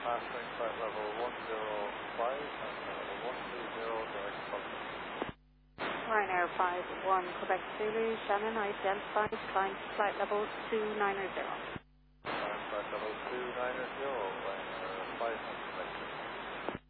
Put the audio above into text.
Mastering flight level 105 and level 130 direct public. Ryanair 51 Quebec Zulu, Shannon, identified, climb to flight level 290. Flight level 290, Ryanair 500.